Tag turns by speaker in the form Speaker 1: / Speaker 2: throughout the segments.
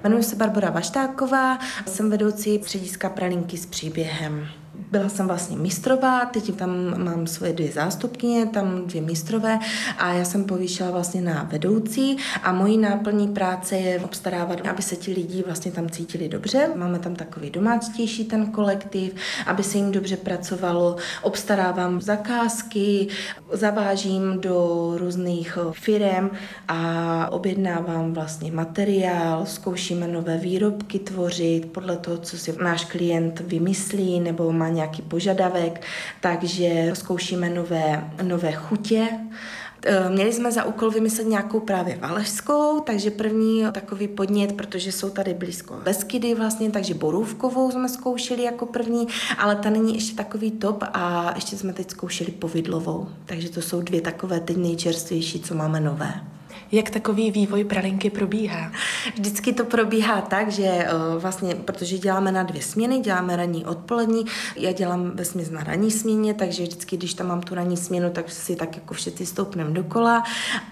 Speaker 1: Jmenuji se Barbora Vaštáková, jsem vedoucí střediska Pralinky s příběhem. Byla jsem vlastně mistrová, teď tam mám svoje 2 zástupkyně, tam 2 mistrové a já jsem povýšila vlastně na vedoucí a mojí náplní práce je obstarávat, aby se ti lidi vlastně tam cítili dobře. Máme tam takový domáctější ten kolektiv, aby se jim dobře pracovalo. Obstarávám zakázky, zavážím do různých firem a objednávám vlastně materiál, zkoušíme nové výrobky tvořit podle toho, co si náš klient vymyslí nebo má nějaký požadavek, takže zkoušíme nové chutě. Měli jsme za úkol vymyslet nějakou právě valašskou, takže první takový podnět, protože jsou tady blízko Beskydy vlastně, takže borůvkovou jsme zkoušeli jako první, ale ta není ještě takový top a ještě jsme teď zkoušeli povidlovou, takže to jsou 2 takové teď nejčerstvější, co máme nové.
Speaker 2: Jak takový vývoj Pralinky probíhá?
Speaker 1: Vždycky to probíhá tak, že vlastně, protože děláme na 2 směny, děláme ranní odpolední, já dělám vesměs na ranní směně, takže vždycky, když tam mám tu ranní směnu, tak si tak jako všetci stoupneme dokola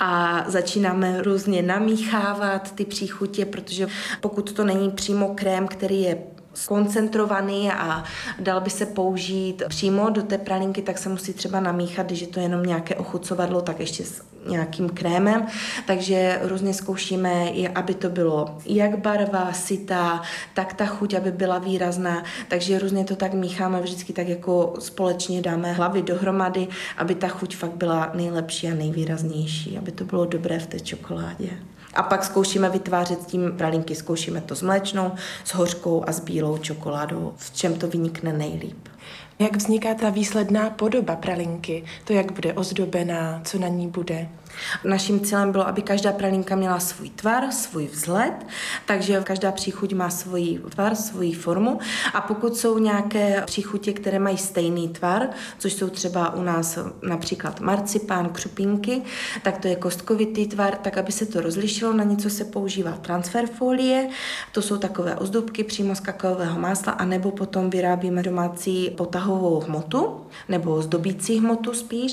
Speaker 1: a začínáme různě namíchávat ty příchutě, protože pokud to není přímo krém, který je koncentrovaný a dal by se použít přímo do té pralinky, tak se musí třeba namíchat, když je to jenom nějaké ochucovadlo, tak ještě s nějakým krémem, takže různě zkoušíme, aby to bylo jak barva, sytá, tak ta chuť, aby byla výrazná, takže různě to tak mícháme, vždycky tak jako společně dáme hlavy dohromady, aby ta chuť fakt byla nejlepší a nejvýraznější, aby to bylo dobré v té čokoládě. A pak zkoušíme vytvářet tím pralinky, zkoušíme to s mléčnou, s hořkou a s bílou čokoládou, v čem to vynikne nejlíp.
Speaker 2: Jak vzniká ta výsledná podoba pralinky? To, jak bude ozdobená, co na ní bude?
Speaker 1: Naším cílem bylo, aby každá pralinka měla svůj tvar, svůj vzhled, takže každá příchuť má svůj tvar, svou formu a pokud jsou nějaké příchutě, které mají stejný tvar, což jsou třeba u nás například marcipán, křupinky, tak to je kostkovitý tvar, tak aby se to rozlišilo, na něco se používá transferfolie, to jsou takové ozdobky přímo z kakaového másla, anebo potom vyrábíme domácí potahovou hmotu, nebo zdobící hmotu spíš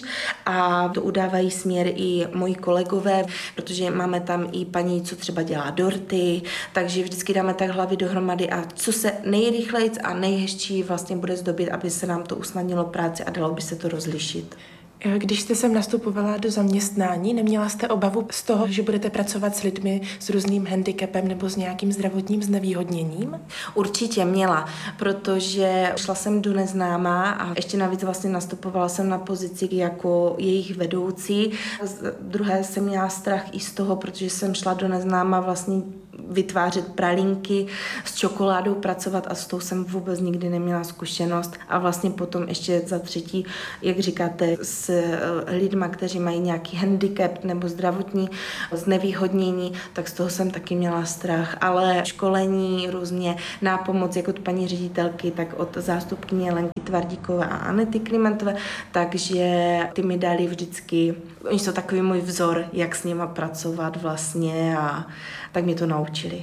Speaker 1: a to udávají směr i moji kolegové, protože máme tam i paní, co třeba dělá dorty, takže vždycky dáme tak hlavy dohromady a co se nejrychleji a nejhezčí vlastně bude zdobit, aby se nám to usnadnilo práci a dalo by se to rozlišit.
Speaker 2: Když jste sem nastupovala do zaměstnání, neměla jste obavu z toho, že budete pracovat s lidmi s různým handicapem nebo s nějakým zdravotním znevýhodněním?
Speaker 1: Určitě měla, protože šla jsem do neznámá a ještě navíc vlastně nastupovala jsem na pozici jako jejich vedoucí. Z druhé jsem měla strach i z toho, protože jsem šla do neznámá vlastně vytvářet pralinky, s čokoládou pracovat a s tou jsem vůbec nikdy neměla zkušenost a vlastně potom ještě za třetí, jak říkáte, s lidma, kteří mají nějaký handicap nebo zdravotní znevýhodnění, tak z toho jsem taky měla strach, ale školení různě nápomoc, jak od paní ředitelky, tak od zástupkyně Lenky Tvardíkové a Anety Klimentové, takže ty mi dali vždycky, oni jsou takový můj vzor, jak s nima pracovat vlastně a tak mě to naučili.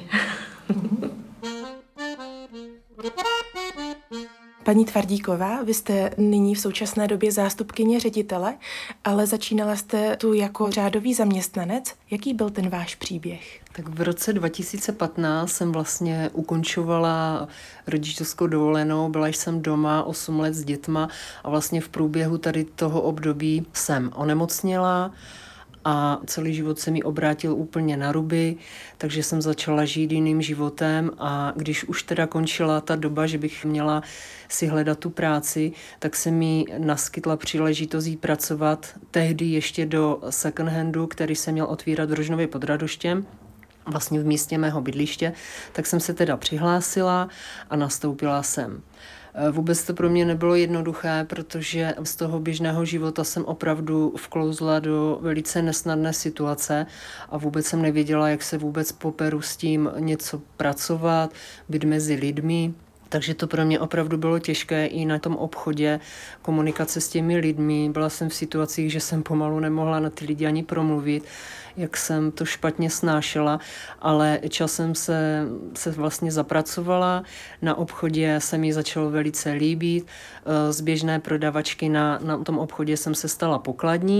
Speaker 2: Paní Tvardíková, vy jste nyní v současné době zástupkyně ředitele, ale začínala jste tu jako řádový zaměstnanec. Jaký byl ten váš příběh?
Speaker 3: Tak v roce 2015 jsem vlastně ukončovala rodičovskou dovolenou, byla jsem doma 8 let s dětma a vlastně v průběhu tady toho období jsem onemocněla a celý život se mi obrátil úplně na ruby, takže jsem začala žít jiným životem a když už teda končila ta doba, že bych měla si hledat tu práci, tak se mi naskytla příležitost jít pracovat tehdy ještě do second handu, který se měl otvírat v Rožnově pod Radoštěm, vlastně v místě mého bydliště, tak jsem se teda přihlásila a nastoupila jsem. Vůbec to pro mě nebylo jednoduché, protože z toho běžného života jsem opravdu vklouzla do velice nesnadné situace a vůbec jsem nevěděla, jak se vůbec poperu s tím něco pracovat, být mezi lidmi. Takže to pro mě opravdu bylo těžké i na tom obchodě, komunikace s těmi lidmi. Byla jsem v situacích, že jsem pomalu nemohla na ty lidi ani promluvit, jak jsem to špatně snášela, ale časem se vlastně zapracovala. Na obchodě se mi začalo velice líbit. Z běžné prodavačky na tom obchodě jsem se stala pokladní.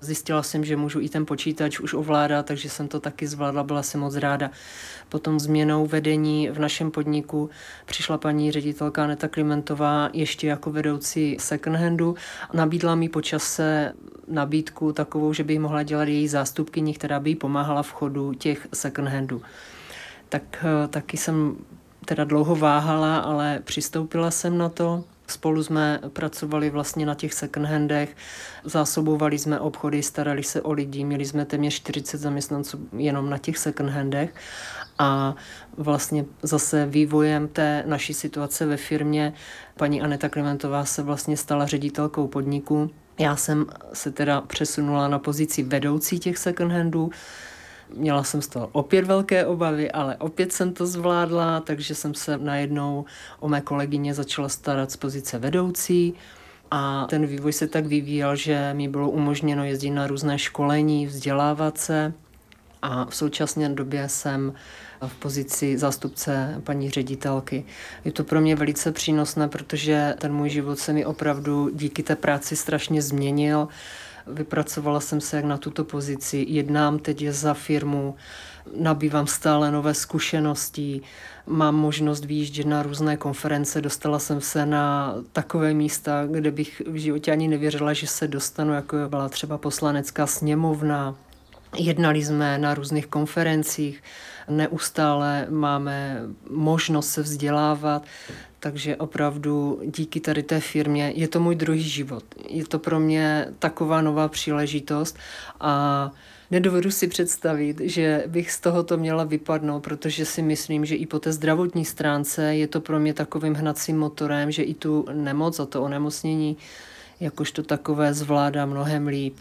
Speaker 3: Zjistila jsem, že můžu i ten počítač už ovládat, takže jsem to taky zvládla, byla jsem moc ráda. Potom změnou vedení v našem podniku přišla paní ředitelka Aneta Klimentová ještě jako vedoucí second handu. Nabídla mi po čase nabídku takovou, že bych mohla dělat její zástupkyni, která by jí pomáhala v chodu těch second handů. Tak taky jsem teda dlouho váhala, ale přistoupila jsem na to. Spolu jsme pracovali vlastně na těch second handech, zásobovali jsme obchody, starali se o lidi, měli jsme téměř 40 zaměstnanců jenom na těch second handech a vlastně zase vývojem té naší situace ve firmě paní Aneta Klimentová se vlastně stala ředitelkou podniku. Já jsem se teda přesunula na pozici vedoucí těch second handů. Měla jsem z toho opět velké obavy, ale opět jsem to zvládla, takže jsem se najednou o mé kolegyně začala starat z pozice vedoucí a ten vývoj se tak vyvíjel, že mi bylo umožněno jezdit na různé školení, vzdělávat se a v současné době jsem v pozici zástupce paní ředitelky. Je to pro mě velice přínosné, protože ten můj život se mi opravdu díky té práci strašně změnil. Vypracovala jsem se jak na tuto pozici, jednám teď za firmu, nabývám stále nové zkušenosti, mám možnost vyjíždět na různé konference, dostala jsem se na takové místa, kde bych v životě ani nevěřila, že se dostanu, jako byla třeba Poslanecká sněmovna. Jednali jsme na různých konferencích, neustále máme možnost se vzdělávat, takže opravdu díky tady té firmě je to můj druhý život. Je to pro mě taková nová příležitost a nedovedu si představit, že bych z tohoto měla vypadnout, protože si myslím, že i po té zdravotní stránce je to pro mě takovým hnacím motorem, že i tu nemoc a to onemocnění jakožto takové zvládá mnohem líp.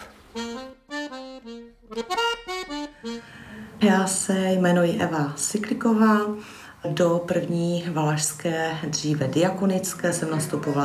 Speaker 4: Já se jmenuji Eva Sikliková. Do první valašské, dříve diakonické, jsem nastupovala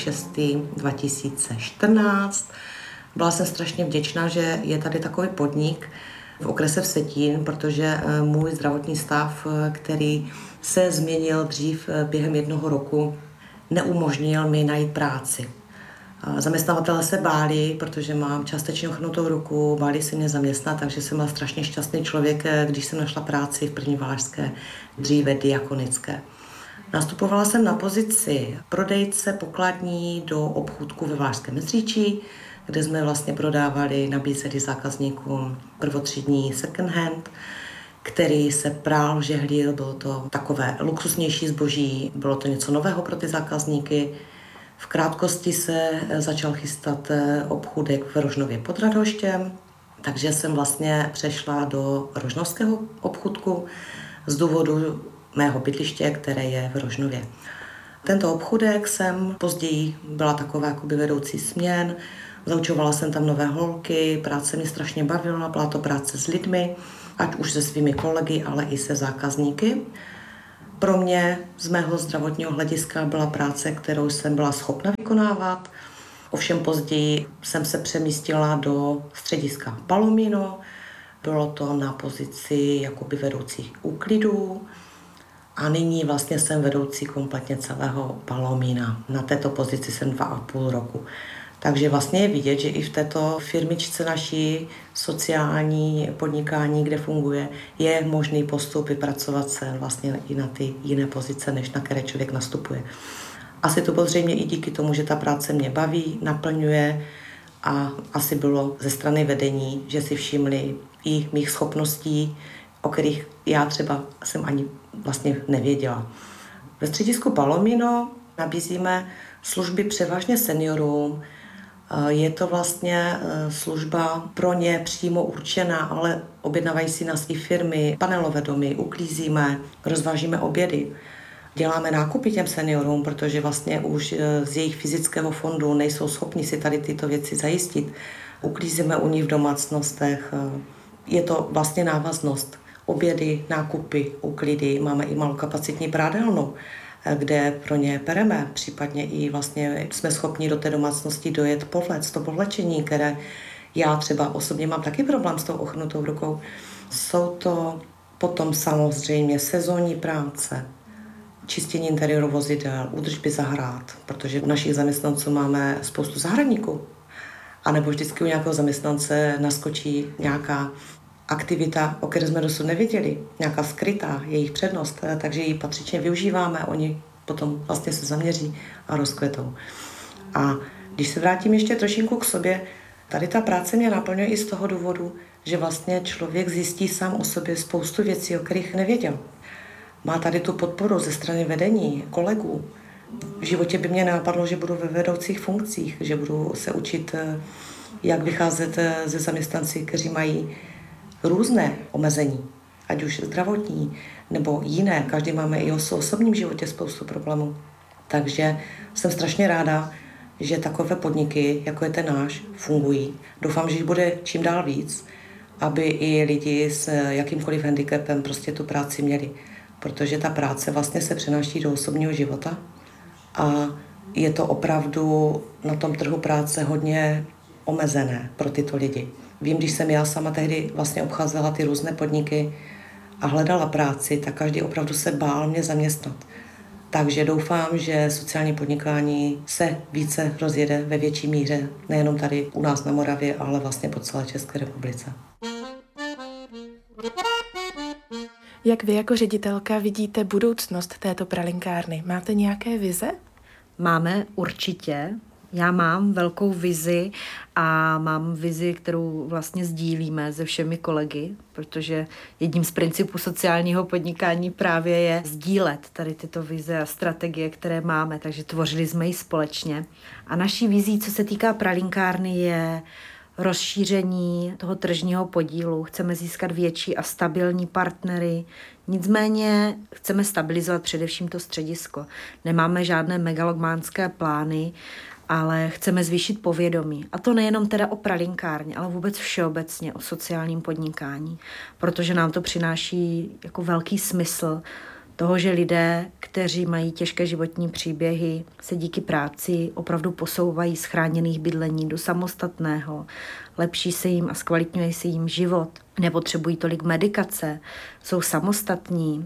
Speaker 4: 3.6.2014. Byla jsem strašně vděčná, že je tady takový podnik v okrese Vsetín, protože můj zdravotní stav, který se změnil dřív během 1 roku, neumožnil mi najít práci. Zaměstnavatelé se báli, protože mám částečně ochrnutou ruku, báli se mě zaměstnat, takže jsem byla strašně šťastný člověk, když jsem našla práci v první valašské, dříve diakonické. Nastupovala jsem na pozici prodejce pokladní do obchůdku ve Valašském Meziříčí, kde jsme vlastně prodávali, nabízeli zákazníkům prvotřídní second hand, který se prál, žehlil, bylo to takové luxusnější zboží, bylo to něco nového pro ty zákazníky. V krátkosti se začal chystat obchůdek v Rožnově pod Radhoštěm, takže jsem vlastně přešla do rožnovského obchůdku z důvodu mého bydliště, které je v Rožnově. Tento obchůdek jsem později byla taková jakoby vedoucí směn, zaučovala jsem tam nové holky, práce mě strašně bavila, byla to práce s lidmi, ať už se svými kolegy, ale i se zákazníky. Pro mě z mého zdravotního hlediska byla práce, kterou jsem byla schopna vykonávat. Ovšem později jsem se přemístila do střediska Palomino. Bylo to na pozici jakoby vedoucí úklidů a nyní vlastně jsem vedoucí kompletně celého Palomina. Na této pozici jsem 2,5 roku. Takže vlastně je vidět, že i v této firmičce naší sociální podnikání, kde funguje, je možný postup vypracovat se vlastně i na ty jiné pozice, než na které člověk nastupuje. Asi to bylo zřejmě i díky tomu, že ta práce mě baví, naplňuje a asi bylo ze strany vedení, že si všimli i mých schopností, o kterých já třeba jsem ani vlastně nevěděla. Ve středisku Palomino nabízíme služby převážně seniorům. Je to vlastně služba pro ně přímo určená, ale objednávají si nás i firmy, panelové domy, uklízíme, rozvážíme obědy. Děláme nákupy těm seniorům, protože vlastně už z jejich fyzického fondu nejsou schopni si tady tyto věci zajistit. Uklízíme u nich v domácnostech. Je to vlastně návaznost. Obědy, nákupy, úklidy. Máme i malokapacitní prádelnu, kde pro ně pereme, případně i vlastně jsme schopni do té domácnosti dojet povlec, to povlečení, které já třeba osobně mám taky problém s tou ochrnutou rukou. Jsou to potom samozřejmě sezónní práce, čištění interiéru vozidel, údržby zahrad, protože u našich zaměstnanců máme spoustu zahradníků. A nebo vždycky u nějakého zaměstnance naskočí nějaká aktivita, o které jsme dosud nevěděli, nějaká skrytá, jejich přednost, takže ji patřičně využíváme, oni potom vlastně se zaměří a rozkvetou. A když se vrátím ještě trošinku k sobě, tady ta práce mě naplňuje i z toho důvodu, že vlastně člověk zjistí sám o sobě spoustu věcí, o kterých nevěděl. Má tady tu podporu ze strany vedení, kolegů. V životě by mě napadlo, že budu ve vedoucích funkcích, že budu se učit, jak vycházet ze zaměstnanci, kteří mají různé omezení, ať už zdravotní nebo jiné. Každý máme i v osobním životě spoustu problémů. Takže jsem strašně ráda, že takové podniky, jako je ten náš, fungují. Doufám, že jich bude čím dál víc, aby i lidi s jakýmkoliv handicapem prostě tu práci měli. Protože ta práce vlastně se přenáší do osobního života a je to opravdu na tom trhu práce hodně omezené pro tyto lidi. Vím, když jsem já sama tehdy vlastně obcházela ty různé podniky a hledala práci, tak každý opravdu se bál mě zaměstnat. Takže doufám, že sociální podnikání se více rozjede ve větší míře, nejenom tady u nás na Moravě, ale vlastně po celé České republice.
Speaker 2: Jak vy jako ředitelka vidíte budoucnost této pralinkárny? Máte nějaké vize?
Speaker 5: Máme určitě. Já mám velkou vizi a mám vizi, kterou vlastně sdílíme se všemi kolegy, protože jedním z principů sociálního podnikání právě je sdílet tady tyto vize a strategie, které máme, takže tvořili jsme ji společně. A naší vizí, co se týká pralinkárny, je rozšíření toho tržního podílu. Chceme získat větší a stabilní partnery, nicméně chceme stabilizovat především to středisko. Nemáme žádné megalománské plány, ale chceme zvýšit povědomí. A to nejenom teda o pralinkárně, ale vůbec všeobecně o sociálním podnikání, protože nám to přináší jako velký smysl toho, že lidé, kteří mají těžké životní příběhy, se díky práci opravdu posouvají z chráněných bydlení do samostatného, lepší se jim a zkvalitňuje se jim život, nepotřebují tolik medikace, jsou samostatní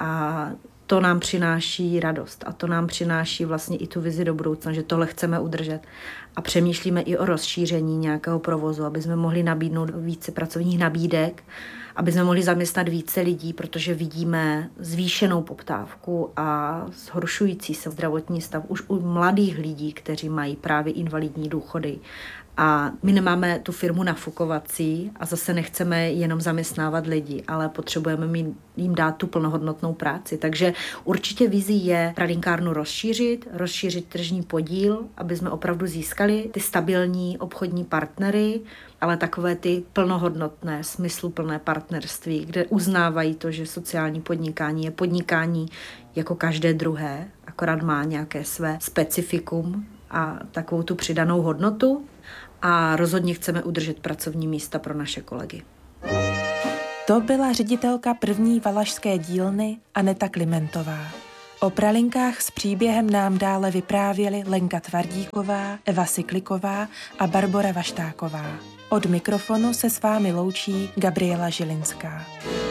Speaker 5: a to nám přináší radost a to nám přináší vlastně i tu vizi do budoucna, že tohle chceme udržet. A přemýšlíme i o rozšíření nějakého provozu, aby jsme mohli nabídnout více pracovních nabídek, aby jsme mohli zaměstnat více lidí, protože vidíme zvýšenou poptávku a zhoršující se zdravotní stav už u mladých lidí, kteří mají právě invalidní důchody. A my nemáme tu firmu nafukovací a zase nechceme jenom zaměstnávat lidi, ale potřebujeme jim dát tu plnohodnotnou práci. Takže určitě vizí je pralinkárnu rozšířit tržní podíl, aby jsme opravdu získali ty stabilní obchodní partnery, ale takové ty plnohodnotné, smysluplné partnerství, kde uznávají to, že sociální podnikání je podnikání jako každé druhé, akorát má nějaké své specifikum a takovou tu přidanou hodnotu. A rozhodně chceme udržet pracovní místa pro naše kolegy.
Speaker 2: To byla ředitelka první valašské dílny Aneta Klimentová. O pralinkách s příběhem nám dále vyprávěly Lenka Tvardíková, Eva Sikliková a Barbora Vaštáková. Od mikrofonu se s vámi loučí Gabriela Žilinská.